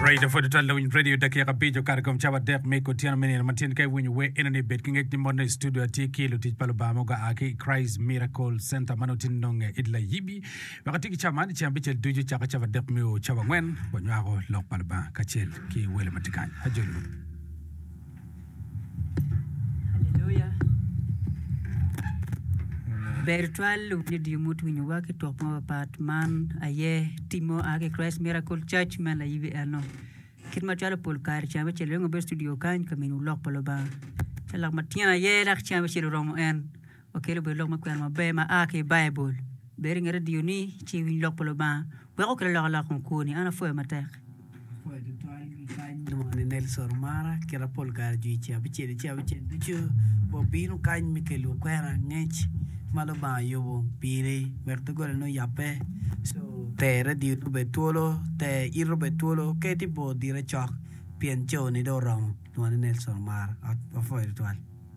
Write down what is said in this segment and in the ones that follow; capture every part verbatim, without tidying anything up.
right for the twelve in radio daki kapijo karkom chawa dek meko tiana meni matin kai winyu we inane bet kingek timone studio ati kilo tij palo bamo ga aki Christ Miracle Center manotin nonge idla yibi wakati chamani chambi chel duju chaka chawa dek meo chawa ngwen bonyago lok palo ba kachel ki wele matikan hajolu. Hallelujah. Virtual uni di mutu winyu wake top mo pat man aye timo ake Christ Miracle Church man la yibi ano kit ma chala pol kar chama chele ngo be studio kan kaminu lok palo ba chala matina ye lak chama chele romo en okelo be lok ma kwan ma be ma ake Bible beri ngere dioni chi win lok palo ba we ko kele la kon koni ana fo ma tek fo de toal kan no ne Nelson Mara kera pol kar ji cha bi chele cha bi chele du bo binu kan mi kelo kwera ngech malo ba yobo pire verto gore no yape so te radio betuolo te iro betuolo che tipo dire ciò piangioni do rom no Nelson Mar a fo virtual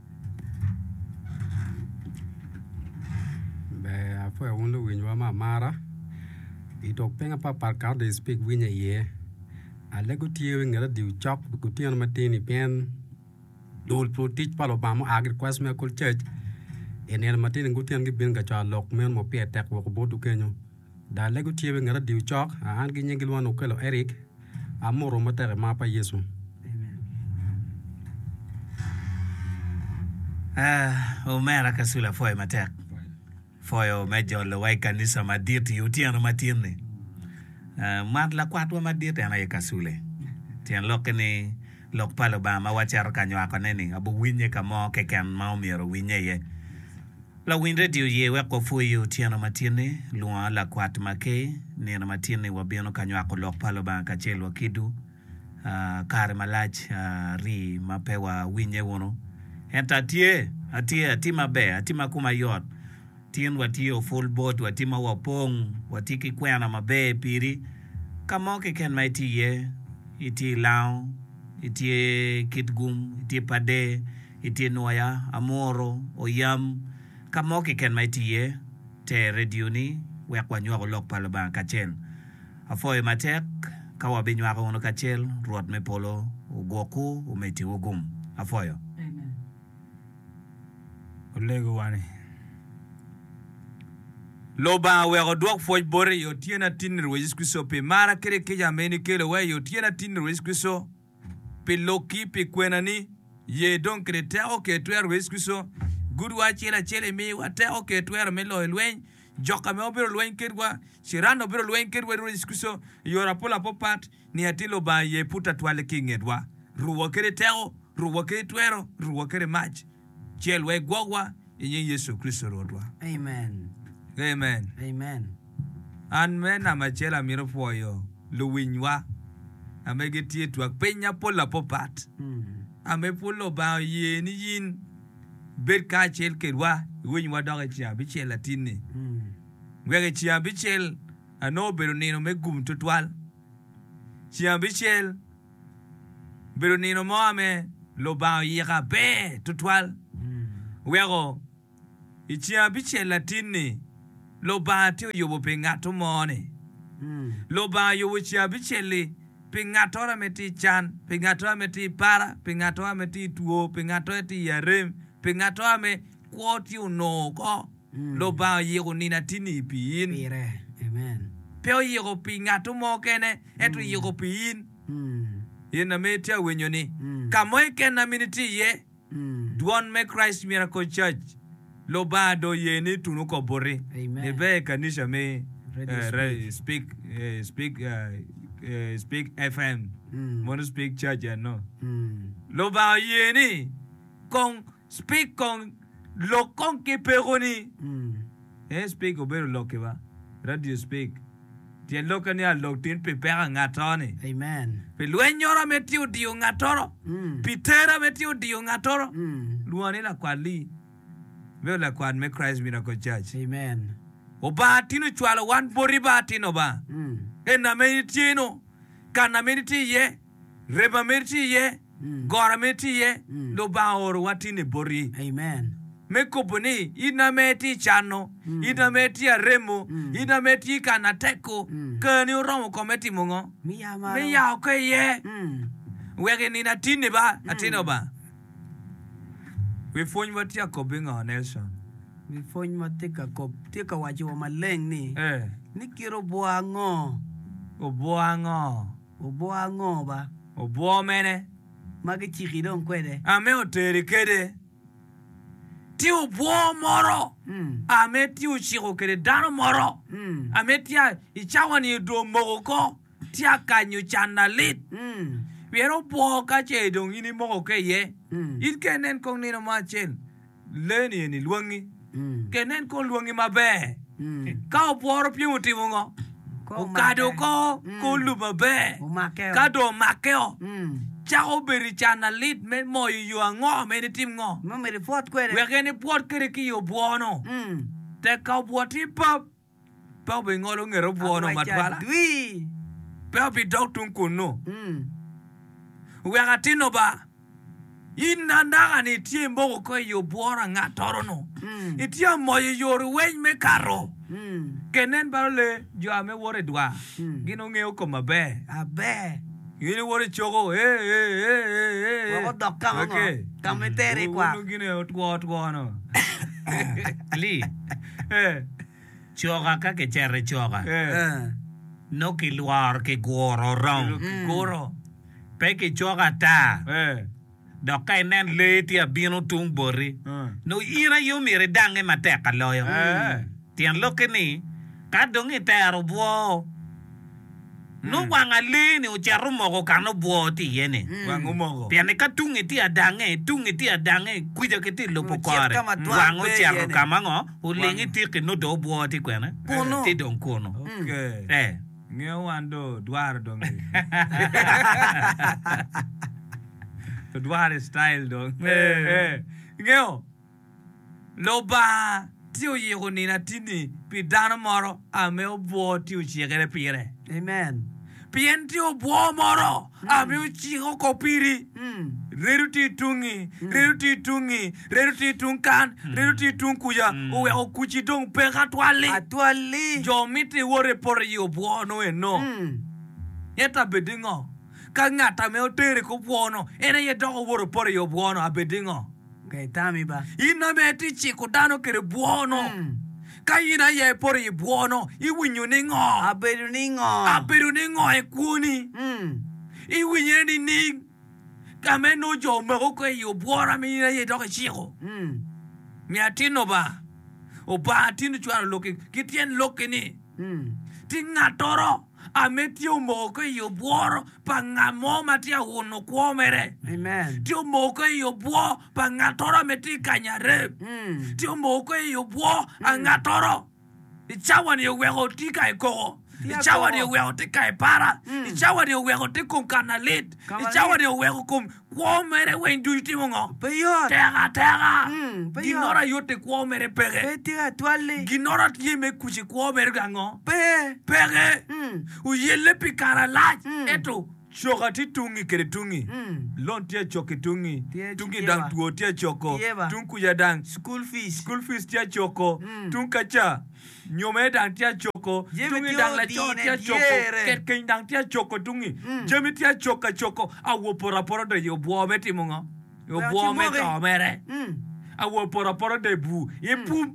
be a fo un lu win wa ma mara I tok penga pa par ka de speak win ye a le go tie ngara di chok go tie na matini pen dol pro teach palo ba mo agri Christ Miracle Church enel matini ngutian gi ben ga cha lok men mo pie tek wo ko bodu kenyo da le go tie ngara di chok an gi nyengil wano kelo Eric amoro matere ma pa Yesu. Ah, o mera kasula foi matek. Foi o mejo lo wai kanisa madirti utiano matirni. Ah, mad la kwatwa madirti ana yakasule. Tian lokene lok palo ba ma wachar kanyo akoneni abu winye kamo keken ma omiero winye ye. La win radio ye we ko foi utiano matirni luwa la kwat make ne na matirni wabiano kanyo akolok palo ba kachelo kidu. Ah, kare malach ah, ri mapewa winye wono. Enta tie, atie, atima be, atima kuma yot. Tien wati o full boat, watima wapong, watiki kwena mabe piri. Kamo ke ken maiti ye, iti lao, iti kitgum, iti pade, iti noya, amoro, oyam. Kamo ke ken maiti ye, te redioni, wekwa nywa lok paloban kachel. Afoy matek, kawa binywa ono kachel, ruot me polo, ugoku, umeti ugum. Afoyo. Olego wani loba we go dok foj bore yo tiena tinner we skuso pe mara kere ke ya meni kele we yo tiena tinner we skuso pe loki pe kwenani ye don krete o ke twer we skuso gudu wa chela chele mi wa te o ke twer me lo lwen joka me obiro lwen kedwa shirano obiro lwen kedwa we skuso yo rapola popat ni atilo ba ye puta twale kingedwa ruwa kere teo ruwa kere twero ruwa kere match Chelwe gwagwa inye Yesu Kristo rodwa. Amen. Amen. Amen. An men amachela miro foyo luwinywa amegetie tuak penya pola popat. Mm. Ame polo ba ye ni yin bet ka chel kedwa winywa doge chia bichel latini. Mm. Wege chia bichel ano beronino me gum tutwal. Chia bichel beronino mo ame lo ba yega be tutwal. Wego ichia biche latini lo ba ti yobo pengato mone Mm. lo ba yobo chia biche le pengato ra meti chan pengato ra meti para pengato ra meti tuo pengato eti yarem pengato ame kwoti uno ko Mm. lo ba yego nina tini pin Pire. Amen. peo yego pingato mo kene etu yego pin Mm. yena metia wenyoni Mm. kamoy kena miniti ye Mm. Duan me Christ Miracle Church lo ba do ye ni tunu ko bore Amen. e be kanisha me Radio uh, re, speak uh, speak uh, uh, speak F M Mm. mono speak church ya no Mm. lo ba ye ni con speak con lo con ke peroni Mm. eh speak obero lo ke ba radio speak tien lo kan ya lo tin pe pera ngatone Amen. pe luenyora metiu dio ngatoro Mm. pitera metiu dio ngatoro Mm. luani la kwali veo la kwan me Christ Miracle Church Amen. o ba tinu chwalo wan bori ba tino ba Mm. ena meditino kana mediti ye reba mediti ye Mm. gora mediti ye Mm. lo ba oro watini bori Amen. me koponi ina meti chano ina meti aremo ina meti kanateko kani romo kometi mungo Mi ya ma. me ya ke ye Mm. wege ni na tini ba atino ba we fonyi watia kobinga Nelson Mi fony ma tika kop tika wachi wa maleng ni. eh Ni kiro buango. obuango Obuango ba. obuomene Magi chiki don kwede. ame oteri kede ti obuo moro Mm. ame ti uchiko kede dano moro Mm. ame tia ichawani do mogoko tia kanyu chana lit Mm. Pero buo ka che dong ini mogo ke ye Mm. it kenen kong nino ma chen leni ni luangi Mm. kenen kong luangi mabe Mm. ka buo ro piu ti mongo Ko o kado make. ko Mm. ko lu mabe O makeo. ka do makeo Mm. cha o beri chana lit me mo yu ngo me ni tim ngo Ma me report kwede. we geni puot kere ki yo buo no Mm. te ka buo ti pap pa be ngolo ngero buo no matwala Dwi. pa bi dok tun kuno Mm. we gatino ba inanda ni tie mbogo ko yo buora ngatoro no Mm. itia mo yo wen me karo Mm. kenen barole jo ame wore dwa Mm. gino ngeo ko mabe Abe. gino wore chogo eh eh eh eh Wako dok kama ngo. Kama tere kwa. uno gino otwo otwo no Ali, eh choga ka ke chere choga. eh Eh. No ki luar ke goro rong. goro Pe ki choga ta. eh Do kai nen le ti abino tung bori. eh No ira yo mere dange mateka loyo. eh Tian loke ni. Ka dongi tero buo. No wanga le ni ucharu mogo kano buo ti yene. wangumogo Piane ka tungi ti adange, tungi ti adange, kuja ke ti lopo Uchiap kore. kama tuan Wango pe chiaro yene. kama ngo, ulingi ti ke no do buo ti kwene. Kuno. Ti don kuno. okay Eh. ngeo wando dwar dong to dwar style dong eh eh ngeo lo ba tio yego ni na tini pi dano moro ame obo tio chiegere pire Amen. pien tio bo moro ame uchigo kopiri Mm. reruti tungi reruti tungi reruti tungkan reruti tungkuya uwe okuchi dong pega twali Atwali. jo miti wore por yo buono e no Mm. Yeta bedingo. Ka ngata me otere ko buono. Ene ye dogo woro por yo buono a bedingo. Okay, tami ba. Ina me ti chiko dano kere buono. Mm. Ka ina ye por yo buono. I winyo ni ngo. Abedu ningo. A peru ni ngo e kuni. Mm. I winyo ni ning. Ka me no jo me ko yo buona me ina ye dogo chiko. Mm. Mi atino ba. O ba atino chwa loke. Kitien loke ni. Mm. Ti ngatoro. A metio moko yo buoro pa ngamo matia uno kuomere. Amen. Tio moko yo buo pa ngatoro meti kanyare. Mm. Tio moko yo buo a ngatoro. Ichawa ni wego tika e koko. Tia Ichawa koko. ni wego tika e para. Ichawa ni wego tikum kanalit. Kanalit. Ichawa ni wego kum kuomere wendu itimongo. Peyot. Tega tega. Mm, peyot. Ginora yote kuomere pege. Peti atwali. Ginora tiye me kuchi kuomere gango. Pe. Pege. Mm. Uyele pikara lach Mm. eto choka ti tungi kere tungi Mm. lon tie choki tungi Tie tungi tieba. dang tuo tie choko Tieba. tunku ya dang School fees. school fees tie choko Mm. tunka cha nyome dang tie choko Jemi tungi tio dang la dine choko tie choko diere. ket ken dang tie choko tungi Mm. jemi tie choka choko awo pora pora de yo buo beti mongo yo Well, buo me chimoge. ka mere Mm. awo pora pora de bu e pum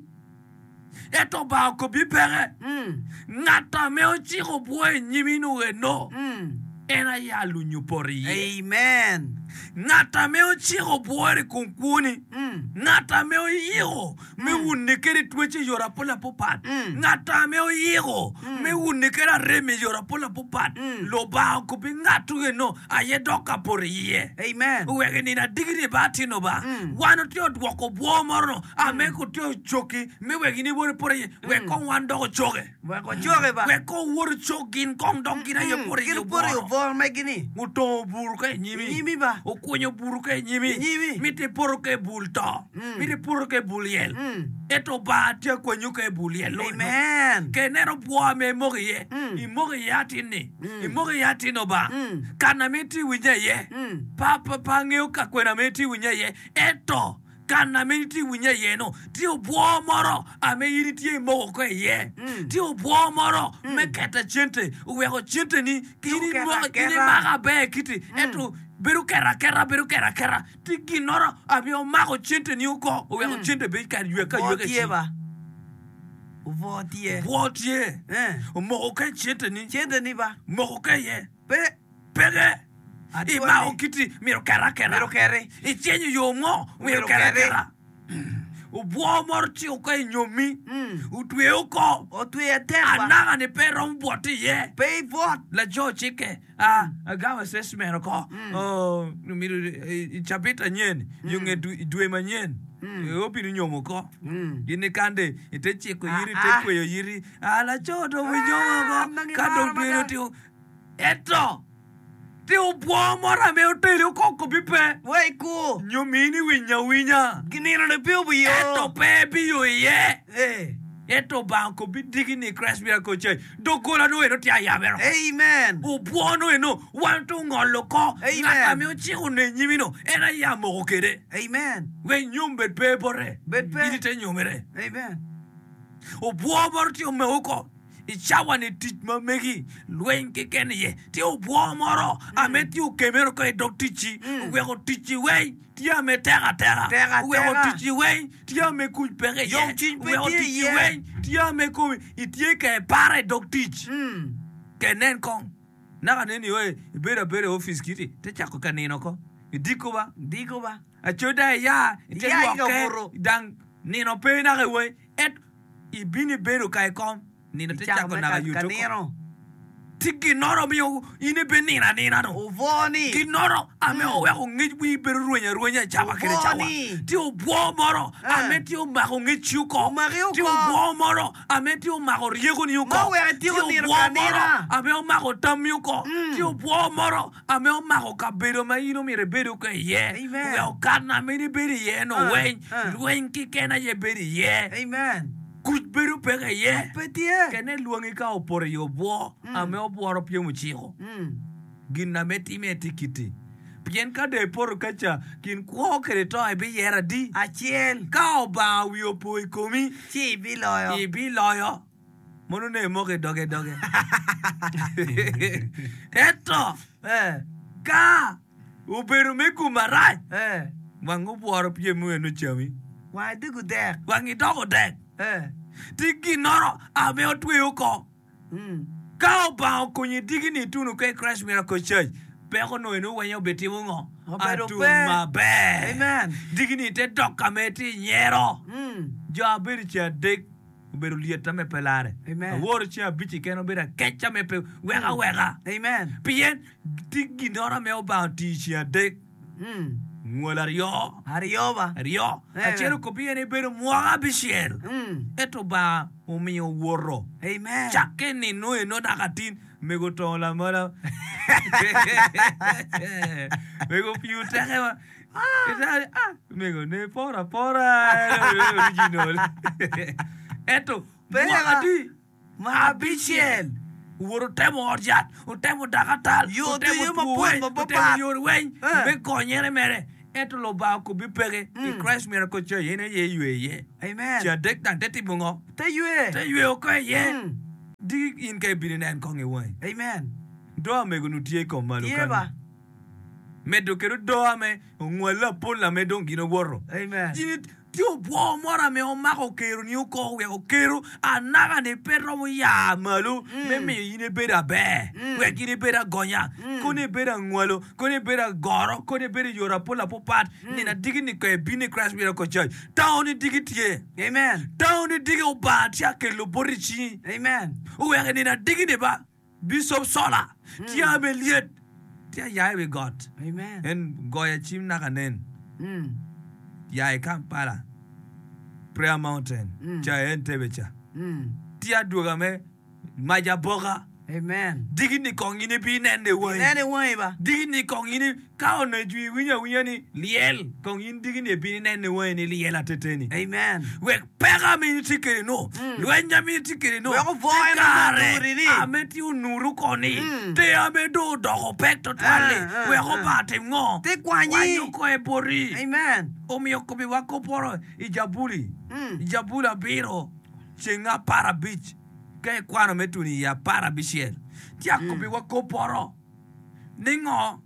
eto ba ko bi pere Mm. ngata me o chiko buo e nyiminu e no Mm. ena ya lunyu pori ye. Amen. Ngata me o chiko buore kunkuni. Mm. Ngata me o yigo. Me unikere tueche yora pola popat. Mm. Ngata me o yigo. Me unikera reme yora pola popat. Mm. Lo ba kupi ngatu ye no. Aye doka pori ye. Amen. Uwege ni na digiri bati no ba. Mm. Wano tiyo dwako buo moro. Ame ko tiyo choki. Me wegi ni wore pori ye. Weko wando choke. Wako choke ba. Weko wore chokin kong dongina ye pori ye Kiri pori yo buoro. vol megini. Nguto buru ke nyimi. Nyimi ba. O kunyo buru ke nyimi. Nyimi. Miti puru ke bulto. Mm. Miti puru ke buliel. Mm. Eto ba tia kunyo ke buliel. Lo, Amen. Ke nero bua me mogi ye. Mm. I mogi yati ni. Mm. I mogi yati no ba. Mm. Kana miti winye ye. Mm. Papa pangeo ka kwena miti winye ye. Eto. kana me ti winya ye no ti obo moro ame yiri ti mo ko ye ti obo moro me keta chente we ko chente ni kini mo kini maga be kiti eto beru kera kera beru kera kera ti kinoro ame o mago chente ni ko we ko chente be ka yue ka yue ka tie ba uvo tie wo tie eh o mo ko chente ni chente ni ba mo ko ye pe pege I ma o kiti miro kera kera miro kere I chenyu yo mo miro kera kera o bo morti o kai nyomi o tue o ko o tue temba anaga ne pero un boti ye pe vot la jo chike ah agawa sesmero ko oh miro I chapita nyen yunge due manyen o pinu nyomo ko ine kande ite chiko yiri te kweyo yiri ala chodo winyomo ko kado due ti eto ti o buo mora me o te o koko bipe wei ku nyomini winya winya ginino ne piu bi yo eto pebi yo ye eh eto banko bidigi ni Christ Miracle Church dogola no eno ti ayabero amen o buo no eno wan to ngolo ko Amen. ngata me o chi o ne nyimino era ya mo ko kede amen we nyumbe pebore Bet pe. idi te nyumere amen o buo mor ti o me uko I chawa ni teach ma megi lwen ke ken ye ti o bo moro a me ti o kemero ko dok tichi we go tichi we ti a me tera tera Tera, we go tera. tichi we ti a me ku pere ye Yo chin we go pe tichi ye. we ti a me ku I ti ke pare dok tich mm kenen kon na ka neni we bere bere office kiti te chako kanino ko diko ba digo ba a choda ya te Ya, yo ino burro. ke dan nino pe na ke we et I bini bero kai kom nino te chako na YouTube kanino tiki noro mi o ine benina nina no uvoni ki noro ame o we ngi wi beru runya runya chaba kere chawa Uvoni. ti o bo moro Ah. ame ti o ma ko ngi chuko O mari uko. ti o bo moro ame ti o ma ko riego ni uko Ma we ti o niro kanina. ame o ma ko tami uko Mm. ti o bo moro ame o ma ko kabero ma ino mi reberu ko ye Amen. we o kana mi ni beri ye no Ah. wen Ah. wen ki kena ye beri ye amen kuch beru pega ye petie kene luongi ka opore yo bo ame obuoro pie muchigo mm gin na meti meti kiti pien ka de por kacha kin ko kere to e bi yera di achiel ka oba wi opo ikomi chi bi loyo i bi loyo mono ne mo ke doge doge eto eh ka uberu me kumara eh wangu buoro pie mu eno chami wa digu dek wangi dogo dek eh tiki noro ame otwe uko mm ka oba okonyi digi ni tunu ke Christ Miracle Church peko no eno wenyo beti mungo Obedo atu pe. mabe amen digi ni te doka meti nyero mm jo abiri chia dek uberu lieta me pelare Amen. aworo chia bichi keno bira kecha me pe wega wega amen pien digi nora me oba ti chia dek mm ngola rio arioba rio Amen. achero kopie ne beru mwaga bishiel mm eto ba umio woro amen chake ni no eno dakatin mego to la mala mego piu tere ma ah ah mego ne pora pora original eto Pega. wakati Mabichiel. woro temo orjat o temo dakatal Yo, o te yo temo ma puwe pon, ma o temo papa. yor wen Eh. me konyere mere eto lo ba ko bi pege i Mm. Christ Miracle Church yene ye yue ye amen cha dek dan teti bungo te yue te yue o ko ye mm di in kai bini nan konge wai amen do ame gunu tie ko malu yeba kan me do keru do ame ngwala pola me don gino woro amen jini tio bo mora me o mako keru ni ko we o keru anaga ne perro mo ya malu me me yine bera be Mm. we gine bera gonya Mm. kone bera ngwalo kone bera goro kone bera yora pola popat ni na digi ni ko e bini Christ Miracle Church town ni digi tie amen town ni digi o ba tia ke lo borichi amen we ni na digi ne ba bishop sola tia me liet tia ya we god amen en goya chim na kanen mm ya e Kampala prayer mountain Mm. cha en tebecha mm tia duga me maja boga Amen. Digini kong ini bi nende wai. Nene wai ba. Digini kong ini kao na jui winya winya ni liel. Kong ini digini bi nende wai ni liel ateteni. Amen. Wek pega mi tikere no. Luenya mi tikere no. Wek voe na nuri ni. Ameti unuru koni. Te ame do dogo pek to twale. Wek bate ngo. Te kwanyi. Wanyo ko e bori. Amen. Omi okobi wako poro ijabuli. Mm. Ijabula biro. Chenga para beach. Kaya kwano metuni ya para bichiel. Tia kobi wako poro. Ningo.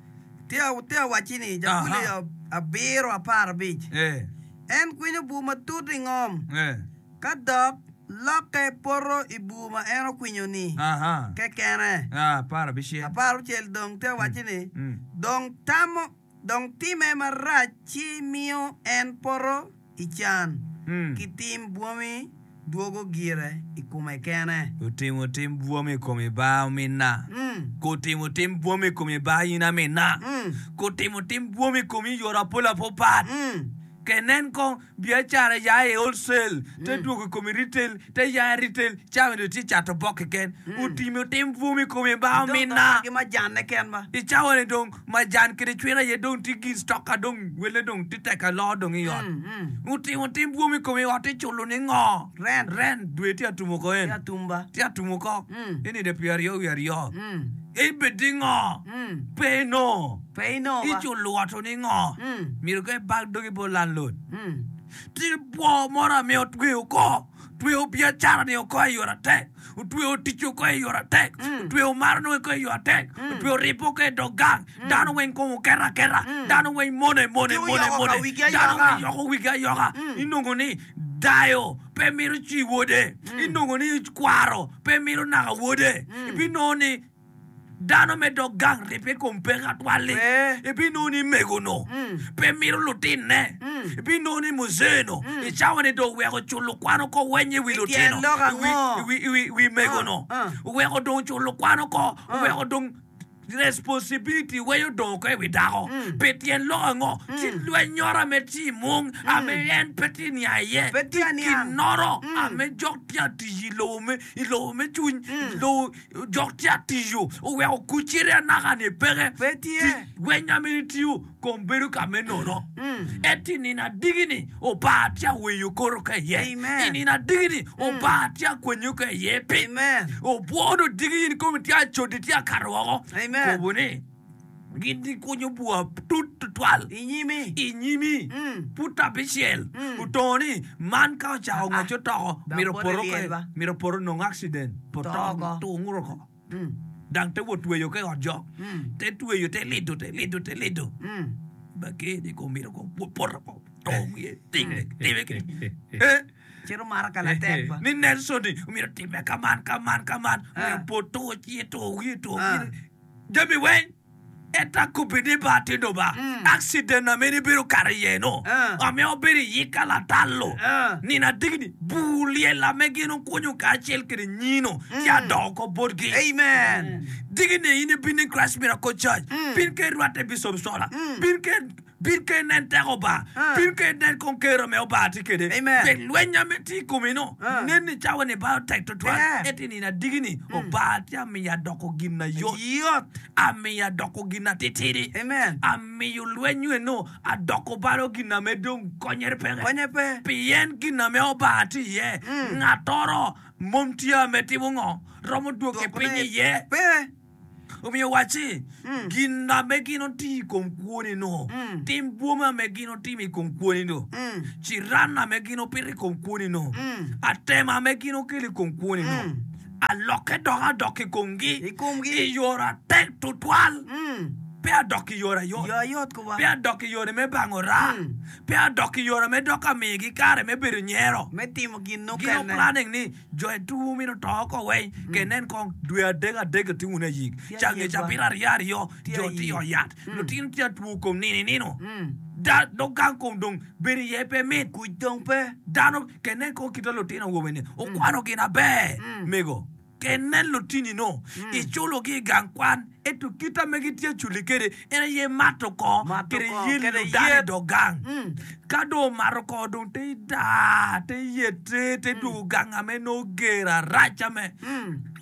Tia tia wachini jabuli Aha. a a biro a para beach. Eh. En kwinyo buma tuti ngom. Eh. Kadok loke poro ibuma eno kwinyo ni. Aha. Ke kene. Ah, para bichiel. A para chel dong tia wachini. Mm. Dong tamo dong time marachi mio en poro ichan. Mm. Kitim buomi duogo gire ikume kene. Utimo tim buome kome ba mina. Mm. Kotimo tim buome kome ba ina mina. Mm. Kotimo tim buome kome yora pola popat. Mm. Kenen kong biachara ya e wholesale. Te duogo kome retail. Te ya retail. Chame do ti chato boke ken. Utimo tim buome kome ba mina. Ki ma janne ken ba. I chawane dong majan kere chwena ye dong tiki stocka dong wele dong titeka lo dong iyon. Mm. Mm. Uti uti buome kome wate cholo ni ngo. Ren. Ren dwe ti atumo ko en. Ya tumba. Ti atumo ko. Mm. Ini de piario wiario. Mm. E bedingo. Mm. Pe no. Pay no ba. I cholo wato ni ngo. Mm. Miro ke bag dogi bo landlord. Mm. Ti bo mora me otwe ko. Twe o biachara ni ko yora tek. Twe o ticho ko yora tek. Twe o marno ko yora tek. Twe o ripo ko dogang. Dano wen ko kera kera. Dano wen mone mone Twe o mone yoko mone. ka wiga Dano yoga. wen yoko wiga yoga. Inongo ni dayo pe miro chi wode. Inongo ni kwaro pe miro naga wode. Ibi no ni dano me dogang ripe kompega twale. Pe. Ibi no ni megono. Pe miro lutine. Ibi no ni muzeno. Ichawa ni do wego chulo kwano ko wenye wi lutino. Itien loga ngo. Wi wi wi megono. Ah, Wego don chulo kwano ko. Wego don responsibility we you don't go with dago petien longo ti lwenyora me ti mung ame en peti ni aye Peti ani ki an. noro ame joktia ti yilo me ilo me tun lo joktia ti yo o we o kuchire na ga ne pere Peti e. wenya me ti yo komberu ka me noro eti ni na digini o ba tia we you koro ka ye Amen. ni na digini o ba tia kwenyu ka ye pe Amen. o bodo digini ko tia chodi tia karwo Amen. Kobone. Gidi kunyo bua tut twal. Inyimi. Inyimi. Mm. Puta bishel. Utoni man ka cha ngo choto. Da Miro pore poro liel ko. ba. Miro poro no accident. Poto Togo. tu nguro ko. Mm. Dang te wotwe yo ke ojo. Mm. Te tuwe yo te lido te lido te lido. Mm. Ba ke di ko miro ko poro ko. Tong ye ting ting ke. Eh. Chiro mara kala tek ba. Ni Nelson ni miro tipe kaman kaman kaman. Miro Ah. poto chieto wito. Ah. Jami wen. Eta kupidi bati do ba. Accident na meni biro kariye no. Ah. Ame obiri yika la talo. Ah. Nina digni bulie la megino kunyo kachel kiri nyino. Ya doko borgi. Amen. Digni ini bini Christ Miracle Church. Bin ke ruate Bishop Sola. Bin ke bin ke nentero ba. Ah. Bin ke nen konkero me oba tikede. Amen. Be lwenya meti kumino. Ah. Neni chawe ne ba tek to twa. Yeah. Eti nina digni oba tia mi ya doko gina yo. Yot. Ame ya doko gina titiri. Amen. Ame yu lwenyu no a doko baro gina me dong konyer pere. Konye pe. Pien gina me oba ati ye. Ngatoro momtia me tibungo. Romo duoke pinye ye. Pe. Umi wachi. Gina me gino ti konkuoni no. Mm. Timbuma me gino ti mi konkuoni no. Mm. Chirana me gino piri konkuoni no. Mm. Atema me gino kili konkuoni no. Mm. Aloke doga doki kongi. Ikumgi. Iyora tek tutwal. Mm. Pe adoki yora yo. Yo yot ko ba. Pe adoki yora me bangora. Mm. Pe adoki yora me doka megi kare me biru nyero. Me timo gino Gino kene. planning ni joy tu mino toko way kenen kong dwe adega adega tu una yik. Tia Change yik ba. chapira riari yo Tia jo ti yo yik. yat. Lo tin tia tu kom nini nino. Mm. Da do gang kom dong beri ye pe mit. Kuidong pe. Dano kenen kong kita lo tina womene. O kwano gina be. Mego. Kenen lo tini no. I chulo gi gang kwan. Etu kita megi tia chulikere. Ena ye mato ko. Mato Kere ko, ye kere lo dane ye. do gang. Mm. Kado maroko dong te da. Te ye te te du gang ame no gera racha me. Mm.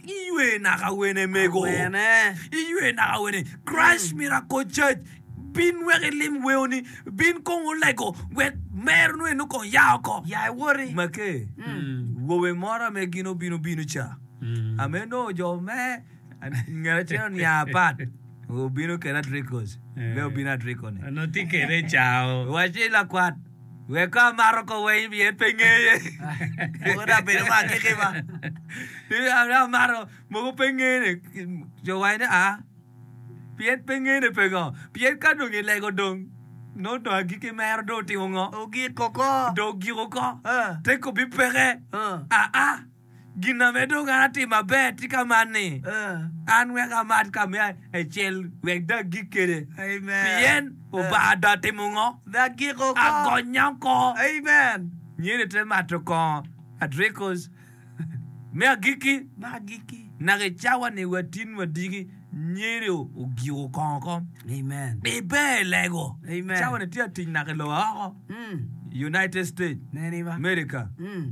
Iwe na ka wene mego. Wene. Iwe na ka wene. Christ Miracle Church. Bin wege lim weoni. Bin kongo lego. We mer no eno kon yao ko. Ya worry. Make. Wowe mora me gino binu binu cha. Ameno jo me. Ngara cheno ni apat. O binu kera drikos. Leo bina drikone. No ti kere chao. Wachi la kwat. We ka maro ko we bien pengeye. Ora pero ma ke ke ba. Ni ara maro mo pengeye. Jo wai ne a. Bien pengeye pego. Bien ka do ngi lego dong. No do agi ke mer do ti ngo. O gi koko. Do gi ko. Ah. Te ko bi pere. Ah. Ah ah. Gina me do garati mabe ti ka mani. Ah. An we ka mat ka me e chel we da gi kere. Amen. Bien o ba da ti ngo. Da gi koko. Agonya ko. Amen. Nyere te mato ko adrekos. Me agiki Ma giki. na ge chawa ni watin wadigi nyere o giwo kon kon. Amen. Be be lego. Amen. Chawa ni tia tin na ge lo ha. Mm. United States, Nani ba? America. Mm.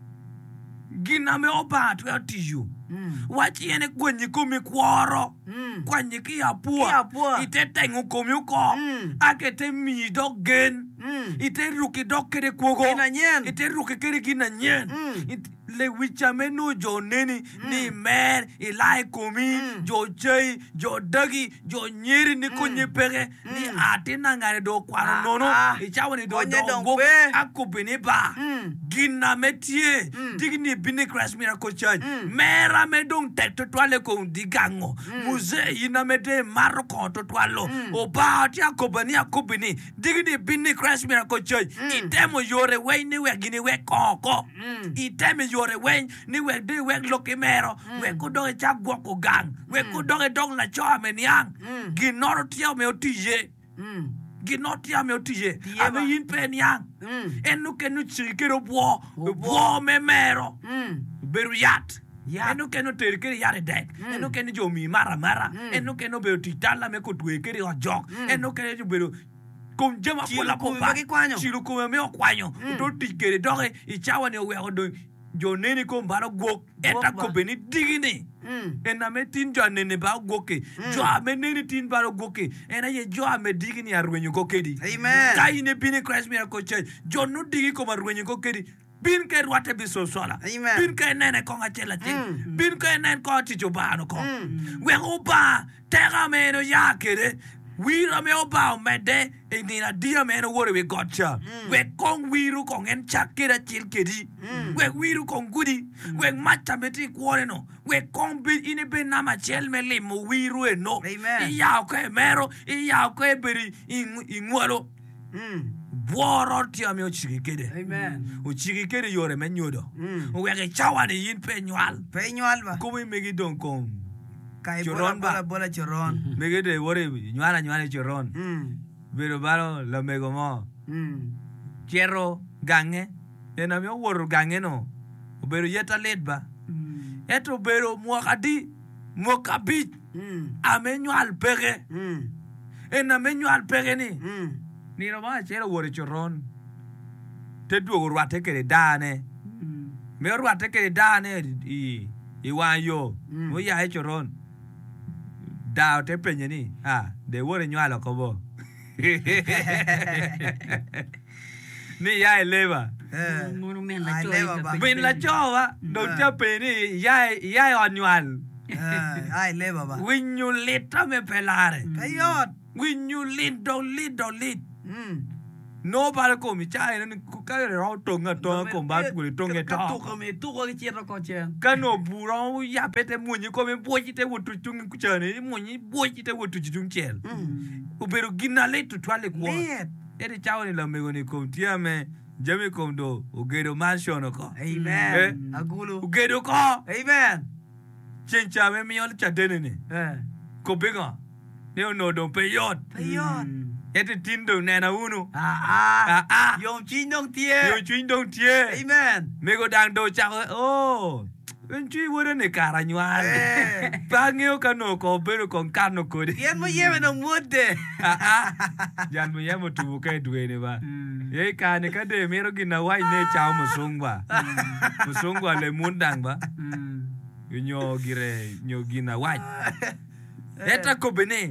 Gina me oba to tiyu. Mm. Wachi ene kwenye kumi kworo. Mm. Kwenye ki apua. Ki apua. Ite tengu kumi uko. Mm. Ake te mi dog gen. Mm. Ite ruki dog kere kwogo. Gina nyen. Ite ruki kere gina nyen. Mm. It, le wichame no jo neni. Ni mer. Ilai kumi. Mm. Jo chay. Jo dagi. Jo nyeri ni kunye pere. Ni ate nangare do kwano Ah, nono. ah. Ichawa ni do Konye do dong go. pe. Akubini ba. Mm. Gina metie. Mm. Digni bini Christ Miracle Church. Mm. Mera me dong tek to twale ko digango. Muze ina me de maro ko to twalo. Oba ti akobani akobini. Digni bini Christ Miracle Church. Itemo yore we ni we gini we koko. Itemo yore we ni we de we loke mero. We ko do cha gwo ko gang. We ko do dong la cho ameniang. Ginoro ti me otije. Mm. Ginoti ame otije. Tiema. Ame yin pe niang. Mm. Enu kenu chirikero bo. Bo. Bo me mero. Mm. Beru yat. Yat. Enu kenu terikere yare dek. Enu kenu jo mi mara mara. Enu kenu beru titala me ko tuekere o jok. Enu kenu jo beru kom jema Chilu pola kume popa. maki kwanyo. Chilu kume me o kwanyo. To tikere doge ichawa ne we odo. Jo neni ko mbaro gok. Eta ba. ko beni digini. Mm. Ena me tin jo nene ba goke. Jo ame nene tin baro goke. Ena ye jo ame digini arwenyo kokedi. Amen. Ka ine bini Christ Miracle Church. Jo no digi ko marwenyo kokedi. Bin ke ruate biso sola. Amen. Bin ke nene ko ngachela ting. Mm. Bin ke nene ko ticho ba no ko. Mm. We oba tega me no yakere. We me oba o mede e nina dia me no wore we gotcha. We kong wiru kong en chakira chilkedi. We wiru kong gudi. We macha meti kwore no. We kong bi ine be na machel me le mo wiru e no. Amen. Iya ko mero, iya ko beri ingwalo. Mm. Bworo ti ame o chikikede. Amen. O chikikede yore me nyodo. Mm. O wege chawa ni yin pe nywal. Pe nyual ba. Kumi megi don kom. Kai Choron bola ba. bola bola choron. Megi de wore nywala nywala choron. Mm. Pero baro lo mego mo. Mm. Chero gange. Ena mi woro gange no. O bero yeta let ba. Eto bero mwakadi. Mwakabit. Mm. Ame nywal pege. Mm. Ena me nywal pege ni. Mm. Ni no ba chero wore choron. Te duogo ruate kere dane. Me ruate kere dane i i wanyo. Mm. Mo ya e choron. Da te penye ni. Ah, de wore nywalo ko bo. Ni ya eleva. Eh. Munu men la Ai, choy leva ka ba. pe- Ben la chowa, do te peni ya ya onywal. Eh. Ai le baba. When you lita me pelare. Kayot. When you lit do lit do lit. Mm. No para ko mi cha ni ku ka ro tonga tonga ko ba ku tonga Ka ta. tu ko me tu ko chi ro ko che. Kano buro ya pete munyi ko me boji te wutu tung ku chane munyi boji te wutu tung chel. Mm. Ubero gina le tu twale ko. Let. Eri chawo ni la mego ni kom tia me jami kom do ugedo mansion ko. Amen. Agulu. Ugedo ko. Amen. Chencha me mi ol cha dene ni. Eh. Ko binga. Ne no do peyot. Kayot. Eti tindo nena unu. Ah ah. Ah ah. Yom chi nong Yo tie. chuin dong tie. Amen. Mego dang do cha oh. En chui wore ne kara nywan. Eh. Pangeo kano ko bero kon kano ko di. Yen mo yeme no mude. Ah ah. Jan mo yemo tu ka duwe ne ba. Ye ka ne ka de mero gina wai ne chao mo sungwa. Mo sungwa le mundang ba. nyo gire nyo gina wach eta ko bene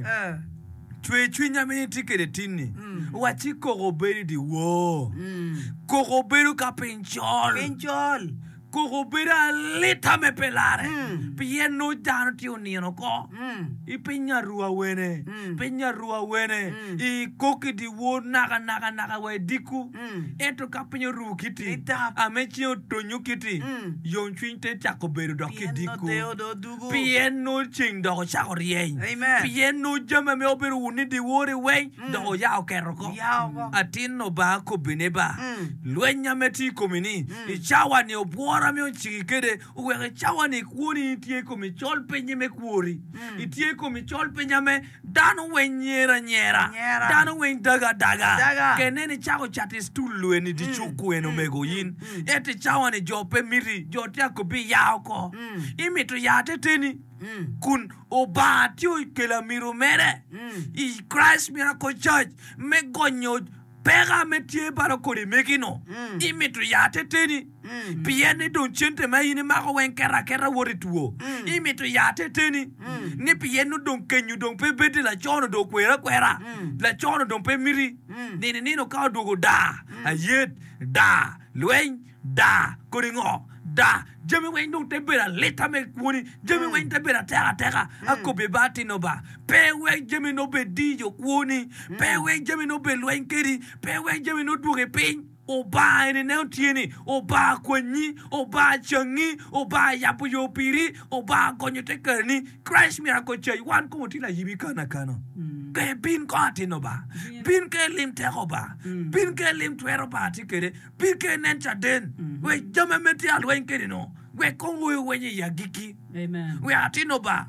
twe chwinya me tikere tinni wachi ko goberi di wo ko goberu ka pinchol Pinchol. ko gobera leta me pelare pien no dano ti onino ko i pinya rua wene pinya rua wene i koki di wo naga naga naga we diku eto ka pinya ru kiti amechi otonyu kiti yon chwinte chako beru doki diku pien no ching do chako rien Amen. pien no jama me oberu uni di wore we do ya okeroko Yao. atin no ba ko bineba lwenya meti komini i chawa ni obwora mi chikede uwe chawa ni kuoni tie ko mi chol penye me kuori itie ko mi chol penye me dano we nyera nyera Nyera. dano we daga daga Daga. keneni chako chati stulu ni di chuku eno mego yin eti chawa ni jope miri jotia ko bi yao ko imitu yate teni kun oba tio ikela miru mere i Christ Miracle Church me gonyo pega metie para kori mekino imitu yate teni piene don chente ma yini mako wen kera kera wori tuo imitu yate teni ni piene don kenyu don pe bete la chono do kwera kwera la chono don pe miri ni ni no ka do go da ayet da lwen da koringo da jemi wen don tebera leta me kwoni jemi wen tebera tera tera akobe bati no ba pe wen jemi no be di yo kwoni pe wen jemi no be lwen keri pe wen jemi no duge pin oba ene ne tieni oba kwenyi oba changi oba yapu yo piri oba konyo tekerni Christ Miracle Church wan ko tila yibi kana kana ke bin ko atino ba bin ke lim teko ba bin ke lim twero ba tikere bin ke nencha den we jama meti al wen keri no we kongo we wenye ya giki Amen. we atino ba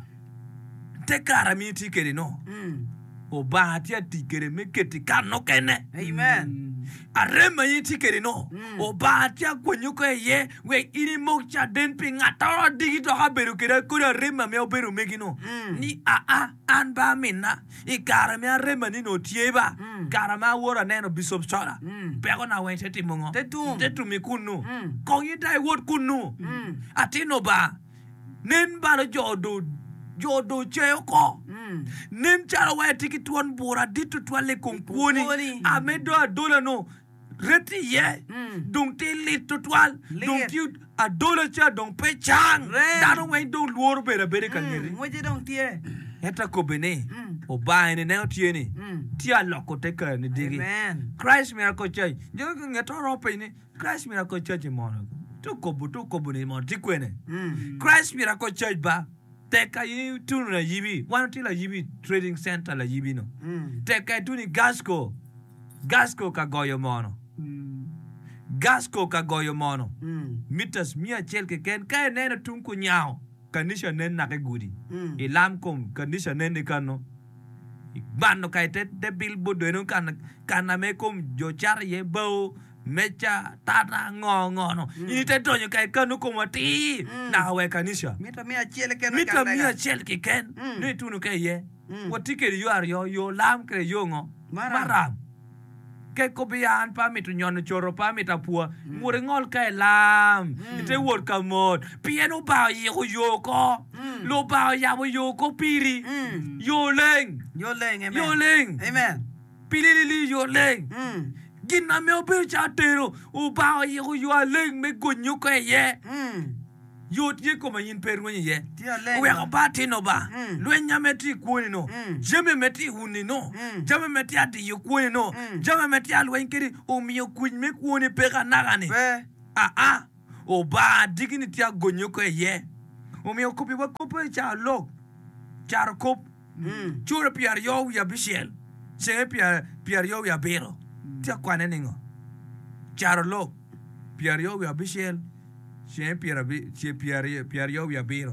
tekara mi tikere no oba atia tikere me keti kano kene Amen. arema yi tikere no oba atia kwenyuko ye we ini mokcha den pi ngatoro digito ha beru kere kura rema me oberu megino ni a a an ba minna i kara me arema ni no tieba kara ma wora neno bishop chora pego na we teti mongo Tetum. tetu mi kunu konyi dai wot kunu atino ba nen ba jodo jodo cheko nen chara wa tiki tuan bora ditu twale konkuoni Konkuoni. amedo adola no reti ye donc te lit total donc you adola cha donc pe chang Ren. dano we do luor bere bere kangeri Moje dong tie. eta ko bene o ba ene ne otieni tia loko te ka ni digi Amen. Christ Miracle Church jo ngeto ro pe ni Christ Miracle Church mo to ko bu to ko bu ni mo dikwene Christ Miracle Church ba teka yi tunu la yibi wan ti la yibi trading center la yibi no teka tu ni gasco gasco ka goyo mono gasco ka goyo mono mitas mia chel ke ken ka ne na tunku nyao kanisha nen na ke gudi ilam kom kanisha nen ni kano bando kai te de bilbo do no kan kana me kom jo char ye bo mecha tata ngo ngo no ini te tonyo kai kanu ko mati na we kanisha Mita mia chele ken. mita mia chel ke ken ni tunu ke ye watike yo ar yo yo lam kre yo ngo Maram. maram ke ko bian pa mitu nyon choro pa mita pua ngure ngol kai lam ite wor kamot pieno ba ye ko yo ko lo ba ya wo yo ko piri yo leng Yo leng. Amen. yo leng Amen. pilili yo leng Mm. gina me obe chatero o ba ye ko yo leng me gonyo ko ye Mm. yo tie ko mayin peru ye Tia leng. we ko ba tino ba Mm. lwenya meti kuoni no Mm. jeme meti huni no Mm. jeme meti ati yo kuoni no Mm. jeme meti alwen kiri o mi yo kuny me kuoni peka nagani Be. ah ah o ba digini tia gonyo ko ye o mi ko bi wa ko pe cha lok char kop Mm. chura piar yo ya bishel se piar piar yo ya bero tia kwane ningo char lok piar yo ya bishel se piar bi se piar piar yo ya bero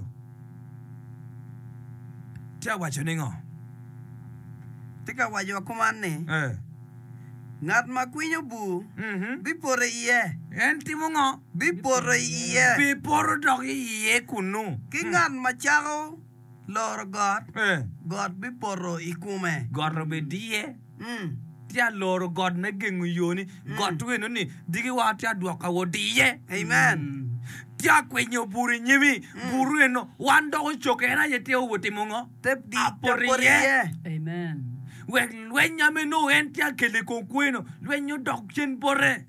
tia wacho ningo Tika wajo kumane. eh Ngat makwinyo bu. mhm Bipore iye. en timongo Bipore iye. bi por dog ye kunu Ki ngat macharo. Lor God. eh God biporo ikume. gorro be die Mm. tia loro god me gengu yoni god tu no ni digi wa tia duoka wo die Amen. tia kwenyo buri nyimi buru eno wando chokera yete wote mongo Tep di Aporiye. aporiye. Amen. we lwenya meno entia kele konkweno lwenyo dokchen bore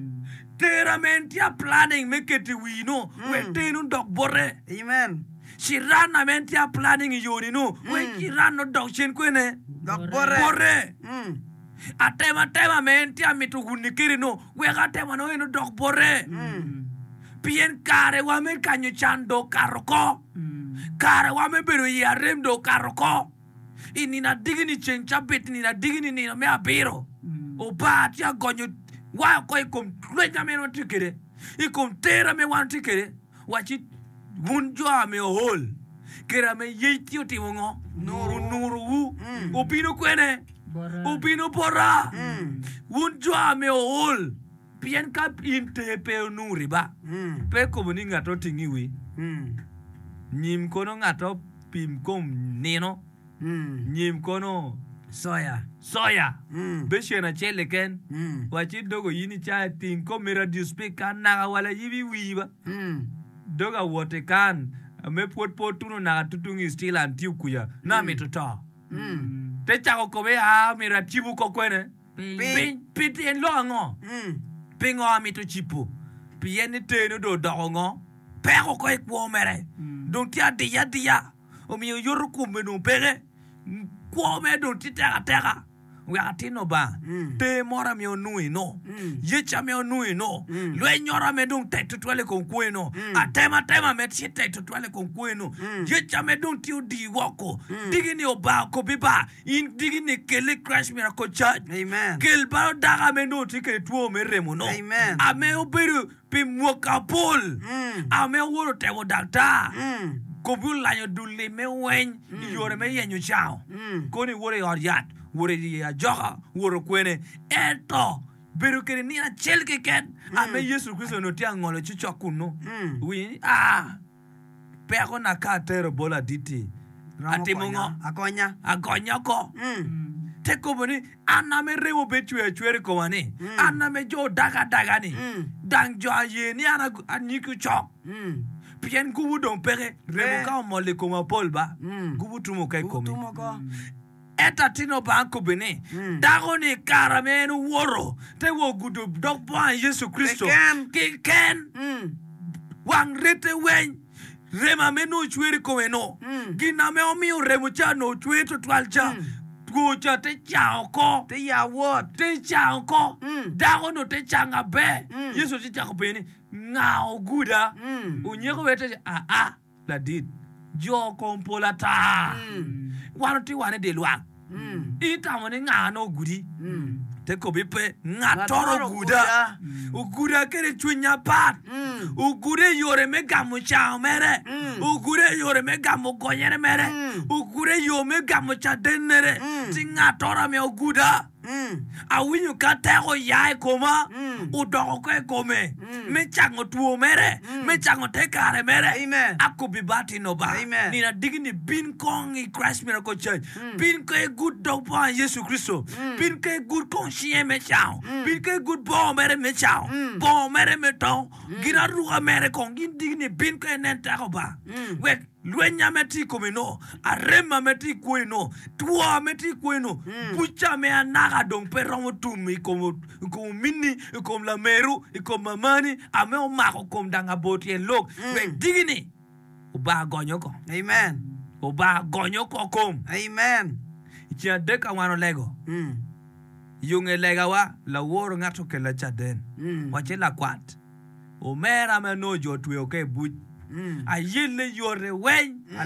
tera mentia planning meketi wino we tenu dok bore Amen. shirana mentia planning yoni no we kirano dokchen kwene Dok bore. bore Mm. atema tema mentia mitu hunikiri no we gatema no eno dok bore pien kare wa me kanyo chando karoko kare wa me beru ya remdo karoko inina digini chencha bit nina digini nina me abiro o ba tia gonyo wa ko ikom lwenya me no tikere ikom tera me wan tikere wachi gunjo ame hol kera me yiti otimongo nuru nuru u opino kwene Bora. opino bora gunjo ame hol pien ka inte pe nuri ba Mm. pe komuni ngato tingiwi Mm. nyim kono ngato pim kom nino Mm. nyim kono Soya. soya Mm. beshena chele ken Mm. wachi dogo yini cha tin ko mera dispe kan na wala yibi wiba Mm. doga wote kan me pot pot tuno na tutungi still antiu kuya na mitoto Mm. te chako ko be ha mera chibu ko kwene Ping. pin piti en lo ngo Mm. pingo amito chipu pieni teno do dongo pego ko ikwo mere don tia dia dia o mi yoru kumenu pege kwo me don titega tega we atino ba Mm. te mora mi onui no Mm. yecha mi onui no Mm. lwe nyora me don te tutwale kon kweno Mm. atema tema me te tutwale kon kweno Mm. yecha me don tiu di woko digini oba ko biba in digini kele crash miracle church Amen. kel baro daga me no tike tuo me remo no Amen. ame oberu pi muoka pol Mm. ame woro tewo dakta Mm. ko bu lanyo dulle me wen yore me yenyu chao Mm. koni wore oriat wore ya joga woro kwene eto beru kene ni na chelke ken ame Yesu Kristo no tia ngolo chicho kuno Mm. wi ah peko na ka tero bola diti Ramo atimongo konya. Akonya. agonya ko Mm. te komoni aname rewo betue chwere ko wani aname jo daga daga ni Mm. dang jo ye ni ana aniku chok Mm. pien gubu don pere rewo ka mole ko ma polba Mm. gubu tumo kai komi Tumo ko. eta tino banko bene Mm. dago ni karamenu woro te wo gudu dok bwa Yesu Kristo Ken. ki ken Mm. wang rete wen rema menu chwere ko eno Mm. gina me omi remo cha no chwe to twalcha gocha te chao ko Te ya wot. te chao ko Mm. dago no te changa be Mm. Yesu ti chako bene ngao guda Mm. unyeko wete a a la dit jo kompola ta Mm. wano ti wane de lwa Mm. ita mone ngano gudi Mm. te ko bipe ngatoro Ngatoro guda uguda kere chunya pat Mm. ugure yore me gamu chao mere Mm. ugure yore me gamu konyere mere Mm. ugure yo me gamu cha denere Mm. ti ngatora me uguda Mm. awinyo ka teko yae koma Mm. udoko ko kome Mm. me chango tuo mere me chango tekare mere Amen. akubi bati no ba Amen. nina digini bin kong i Christ Miracle Church bin ko e good dog pa Yesu Kristo bin ko e good kong shie me chao bin ko e good bo mere me chao bo mere me to gina ruga mere kong gin digini bin ko e nenta ko ba Mm. we lwenya meti komino arema meti kweno tua meti kweno pucha me anaga dong peromo tumi como como mini como la meru como mamani ame o mako kom danga boti en lok we digini o ba gonyo ko Amen. o ba gonyo ko kom Amen. chia deka wano lego Mm. yunge lega wa la woro ngato ke la chaden Mm. wache la kwat o mera me no jo tuyo ke buch Mm. a yille yore wen